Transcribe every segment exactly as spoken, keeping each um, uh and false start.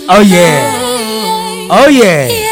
Oh yeah. Oh yeah.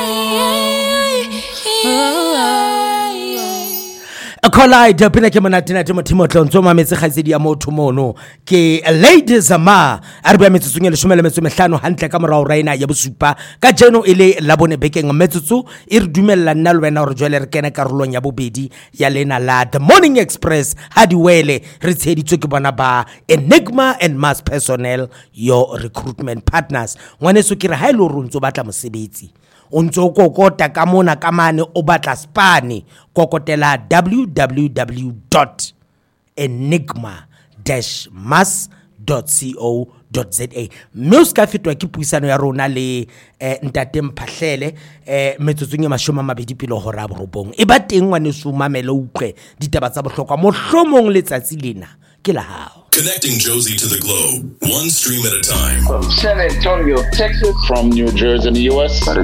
A collide pina ke monatina te mothimo tlontsho mametse khatsedi ya motho mono ke Lady Zama a re ba metsotso le shomela metso mehlano hantle ka morao raina ya bosupa ka jeno ile la bone bekeng metsotso e re dumella nna le wena re jwale re kena karolong ya bobedi ya lena la The Morning Express ha di wele re tsheditswe ke bona ba Enigma and Mass Personnel, your recruitment partners. Ngwaneso ke re ha ile o ntso batla mosebetsi o ntso kokota ka mona ka mane o batla spane kokotela w w w dot enigma dash mass dot co dot za mme o ska fetwa ke puisano ya rona le eh, ntate Mphahlele eh, metsotsong ya mashome a mabedi pele ho ra borobong e ba teng ngwane so mamele utlwe ditaba tsa bohlokwa mohlomong letsatsi lena ke la hao. Connecting Josie to the globe, one stream at a time. From San Antonio, Texas. From New Jersey in the U S. More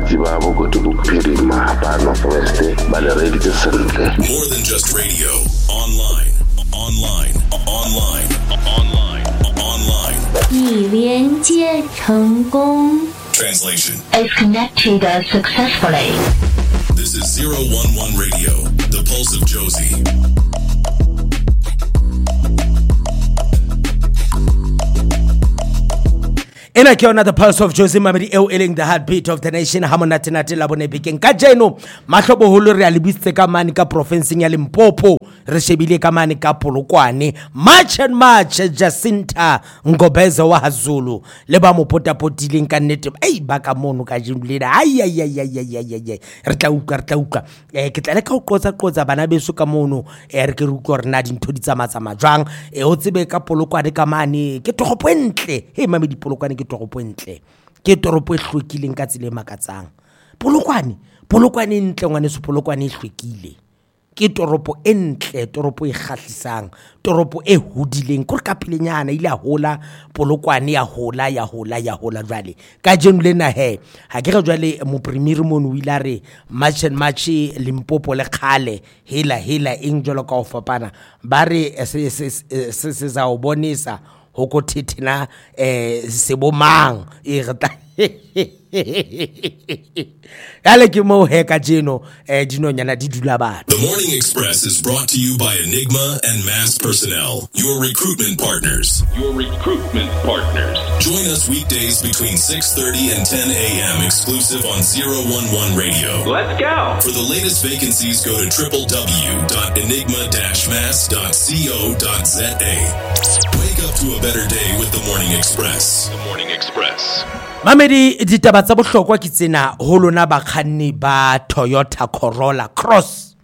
than just radio. Online, online, online, online, online. 已连接成功 Translation is connected successfully. This is zero one one Radio, the pulse of Josie. Ena ke yona the pulse of Josie Mamedi eo eleng the heartbeat of the nation ha monate nate la bone bekeng ka jeno mahlobo holo re a lebitse ka mane ka provinceng ya Limpopo re shebile ka mane ka Polokwane March and March Jacinta Ngobeza wa Hazulu le ba mopota potileng ka nnete ei ba ka mono ka jeno lena ai ai ai ai ai re tla uka re tla uka eh ke tla le ka o qotsa qotsa bana beso ka mono eh re ke ruko rena dintho di tsamatsa majwang e o tsebe ka Polokwane ka mane ke togopo entle he Mamedi Polokwane toropo entle ke toropo e hlwekileng ka tsile makatsang Polokwane Polokwane entle ngwane se Polokwane e hlwekile ke toropo entle toropo e khahlisang toropo e hodileng ko ka pelenyana ile a hola Polokwane ya hola ya hola ya hola jwale ka jeno lena he ha ke re jwale mo premier mono o ile re March and March Limpopo le khale hela hela eng jwalo ka o fapana ba re se se se za o bonisa hoko thethena eh sebomang e reta ale ke mo he ka jeno eh dinonyana di dula batho. The Morning Express is brought to you by Enigma and Mass Personnel, your recruitment partners. Your recruitment partners. Join us weekdays between six thirty and ten a.m. exclusive on zero one one Radio. Let's go. For the latest vacancies, go to w w w dot enigma dash mass dot co dot za. Wake up to a better day with the Morning Express. The Morning Express. Mamedi ditaba tsa bohlokwa ke tsena ho lona bakganni ba Toyota Corolla Cross.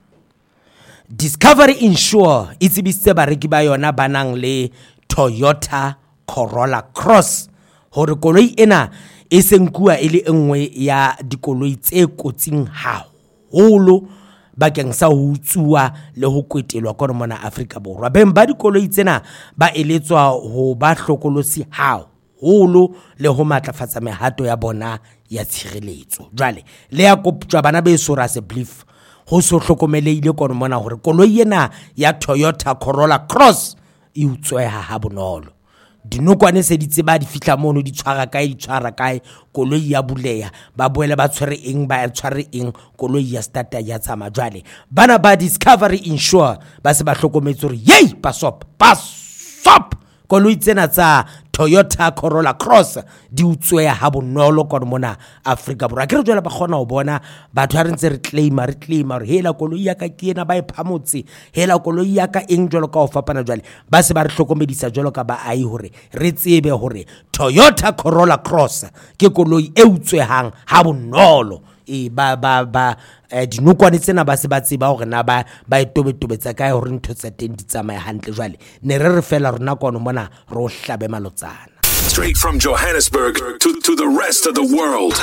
Discovery Insure e tsebisitse bareki ba yona banang le Toyota Corolla Cross hore koloi ena e senkua ile enngwe ya dikoloi tse kotsing haholo bakeng sa ho utsuwa le ho kwetelwa ka mona Afrika Borwa. Beng ba dikoloi tsena ba eletswa ho ba hlokolosi hao holo le ho matlafatsa mehato ya bona ya tshireletso. Jwale le ya koptjwa bana be sora se belief ho so hlokomeleile kono mona hore koloi ena ya Toyota Corolla Cross e utsweha ha bonolo. Dinokwane se di tseba di fihla mono di tshwara kae di tshwara kae koloi ya buleya ba boele ba tshware eng ba tshware eng koloi ya starta ya tsama. Jwale bana ba Discovery Insure ba se ba hlokometse hore yey pasop pasop koloi tsena tsa Toyota Corolla Cross di utsweya ha bonolo kono mona Afrika Borwa. Ke re jwale ba khona ho bona batho ha re ntse re claima re claima re hela koloi ya ka ke ena ba e phamotse hela koloi ya ka eng jwalo ka o fapana jwale ba se ba re hlokomedisa jwalo ka ba ai hore re tsebe hore Toyota Corolla Cross ke koloi e utswehang ha bonolo e ba ba ba eh, dinokwane tsena ba se ba tseba hore na ba ba etobetobetsa kae hore ntho tsa teng di tsamaya hantle jwale ne re re fela rona kono mona ro hlabe malotsana. Straight from Johannesburg to, to the rest of the world.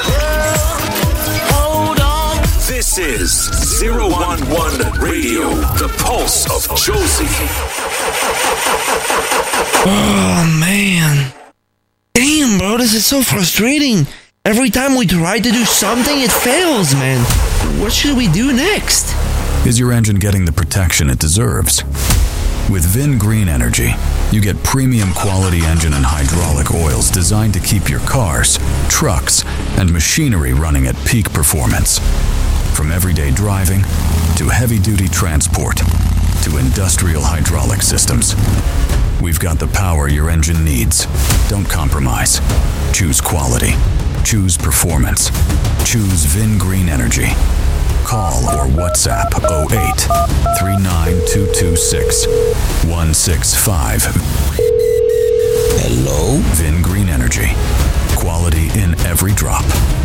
Hold on. This is zero one one Radio, the pulse of Josie. Oh, man. Damn, bro, this is so frustrating. Every time we try to do something, it fails, man. What should we do next? Is your engine getting the protection it deserves? With Vin Green Energy, you get premium quality engine and hydraulic oils designed to keep your cars, trucks, and machinery running at peak performance. From everyday driving to heavy-duty transport to industrial hydraulic systems, we've got the power your engine needs. Don't compromise. Choose quality. Choose performance. Choose Vin Green Energy. Call or WhatsApp oh eight, three nine two two six, one six five. Hello? Vin Green Energy. Quality in every drop.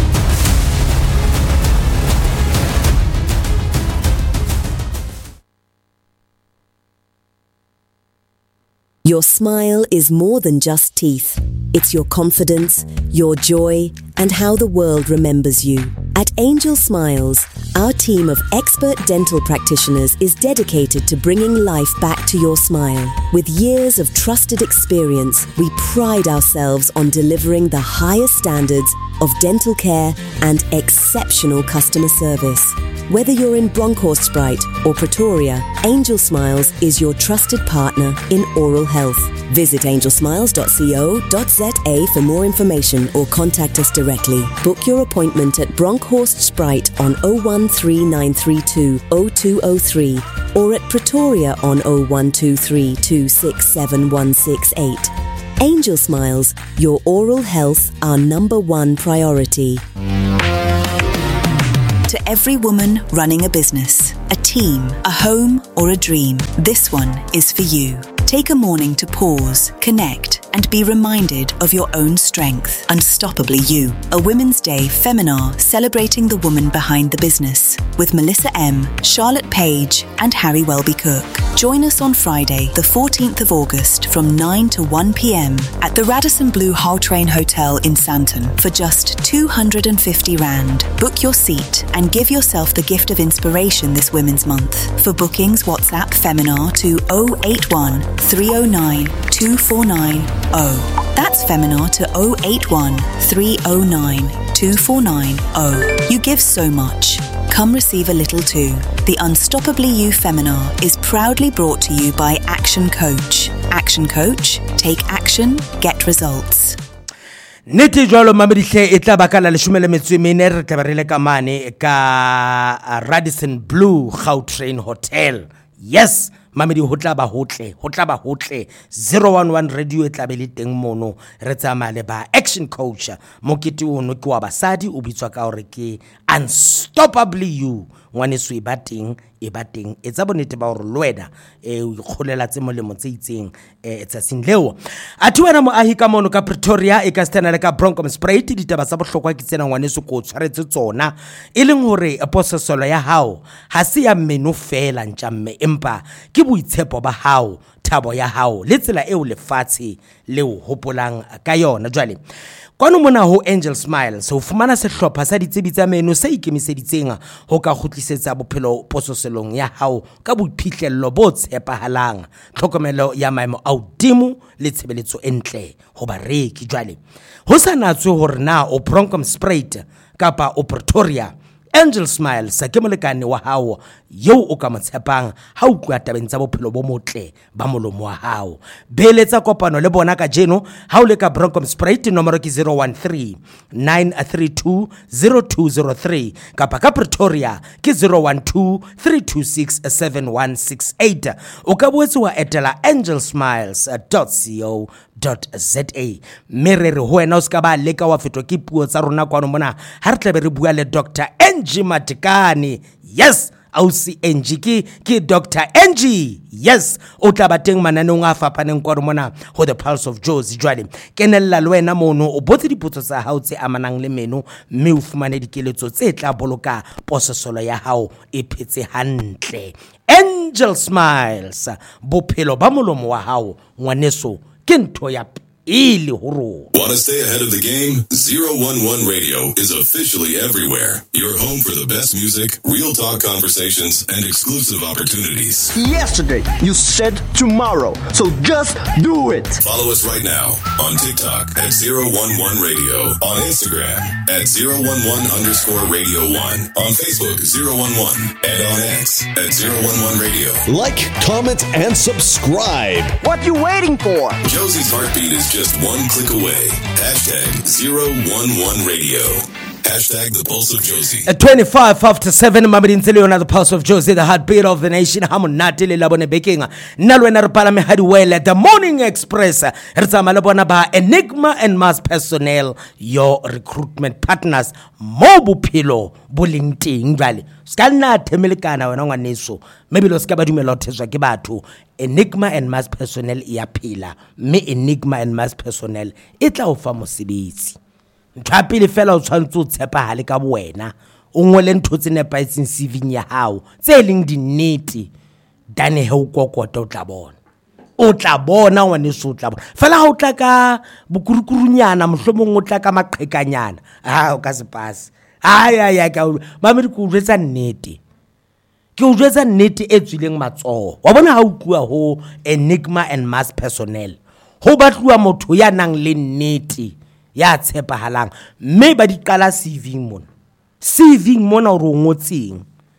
Your smile is more than just teeth. It's your confidence, your joy, and how the world remembers you. At Angel Smiles, our team of expert dental practitioners is dedicated to bringing life back to your smile. With years of trusted experience, we pride ourselves on delivering the highest standards of dental care and exceptional customer service. Whether you're in Bronkhorst Sprite or Pretoria, Angel Smiles is your trusted partner in oral health. Visit angel smiles dot co dot za for more information or contact us directly. Book your appointment at Bronkhorst Sprite on oh one three nine three two oh two oh three or at Pretoria on oh one two three two six seven one six eight. Angel Smiles, your oral health, our number one priority. To every woman running a business, a team, a home, or a dream, this one is for you. Take a morning to pause, connect, and be reminded of your own strength. Unstoppably You, a Women's Day Feminar celebrating the woman behind the business with Melissa M, Charlotte Page, and Harry Welby Cook. Join us on Friday, the fourteenth of August from nine to one p.m. at the Radisson Blu Hull Train Hotel in Sandton for just two hundred fifty rand. Book your seat and give yourself the gift of inspiration this Women's Month. For bookings, WhatsApp Feminar to oh eight one three oh nine two four nine oh. That's Feminar to oh eight one three oh nine two four nine oh. You give so much. Come receive a little too. The Unstoppably You Feminar is proudly brought to you by Action Coach. Action Coach, take action, get results. Nete jwalo mamedihle e tla baka la leshome le metso e mene re tla ba re le ka mane ka Radisson Blu Gautrain Hotel. Yes, mamedi ho tla ba hotle, ho tla ba hotle. zero one one radio e tla be le teng mono re tsamaya le ba Action Coach. Mokete ono ke wa basadi o bitswa ka hore ke Unstoppably You. Ngwaneso e ba teng e ba teng e tsa bonete ba hore lwena e o ikgolela tse molemo tse itseng e tsa sinleo a thuwana mo ahi ka mono ka Pretoria e ka stena le ka Bronkhorst ditaba tsa bohlokwa ke tsena ngwaneso ko tshwaretse tsona e leng hore pososolo ya hao ha se ya meno fela ntjamme empa ke boitshepo ba hao thabo ya hao le tsela e o lefatshe leo hopolang ka yona jwale kwano mona ho Angel Smiles ho fumana sehlopha sa ditsebi tsa meno se ikemiseditseng ho ka khutlisetsa bophelo pososelong ya hao ka boiphihlello bo tshepahalang tlhokomelo ya maemo a hodimo le tshebeletso entle ho bareki jwale ho sa natswe hore na o Bronkhorst kapa o Pretoria Angel Smiles ke molekane wa hao yo o ka motshepang ha o tloa tabeng tsa bophelo bo motle ba molomo wa hao beletsa kopano le bona ka jeno ha o le ka Bronkhorst nomoro ke zero one three nine three two zero two zero three kapa ka Pretoria ke zero one two three two six seven one six eight o ka boetse wa etela angel smiles dot co dot za merere ho wena o ska ba leka wa fetwa ke puo tsa rona kwano mona ha re tla be re bua le Doctor Angie Matikane. Yes, ausi Angie ki ki Doctor Angie. Yes, o tla ba teng mananeng a fapaneng kwano mona ho the Pulse of Jozi jwale kenella le wena mono o botse dipotso tsa hao tse amanang le meno mme o fumane dikeletso tse tla boloka pososolo ya hao e phetse hantle. Angel Smiles bophelo ba molomo wa hao ngwaneso ke ntho ya ile ho rona. Want to stay ahead of the game? zero one one Radio is officially everywhere. Your home for the best music, real talk conversations, and exclusive opportunities. Yesterday, you said tomorrow, so just do it. Follow us right now on TikTok at zero one one Radio, on Instagram at zero one one underscore radio one, on Facebook zero one one, and on X at zero one one Radio. Like, comment, and subscribe. What you waiting for? Josie's heartbeat is just one click away. Hashtag zero one one Radio. Hashtag the pulse of Josie. At twenty-five after seven, Mamadi Ntselona, the pulse of Josie, the heartbeat of the nation. Hamonate le labone baking. Nalwena re palame hadiwele. The Morning Express. Re tsamaya le bona ba Enigma and Mass Personnel, your recruitment partners. Mo bophelo bo leng teng jwale. Ska nna themelekana wena ngwaneso. Maybe lo ska ba dumela thetswa ke batho. Enigma and Mass Personnel ya phela. Me Enigma and Mass Personnel e tla o fa mosebetsi. Ntapile fela o tshwantse o tshepahale ka wena o ngwele ntho tse nepaitseng C V ya hao tse leng dinnete dane he o kokota o tla bona o tla bona ngwane so tla bona fela ha o tla ka bukurukurunyana mohlomong o tla ka maqhekanyana ha o ka se pass aya ya ka mamedi ku jwetsa nnete ke o jwetsa nnete e tswileng matsoho wa bona ha o tluwa ho Enigma and Mass Personnel ho batluwa motho ya nang le nnete ya tshepahalang mme ba di qala C V mona C V mona o ngotseng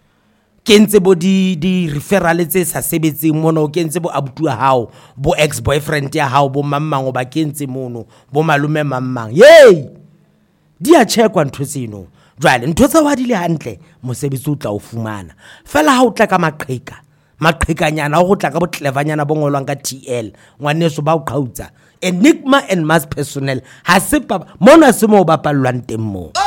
ke ntse bo di di referral tse sa sebetseng mona o ke ntse bo abutua hao bo ex boyfriend ya hao bo mammango ba ke ntse mono bo malume mammang yey di a checkwa ntho tseno jwale ntho tsa wa di le hantle mosebetsi o tla o fumana fela ha o tla ka maqheka maqhekanyana o go tla ka bo clevernyana bo ngolwang ka T L ngwaneso ba o qhautsa Enigma and Mass Personnel ha se pa mona se mo ba pallwang teng mo.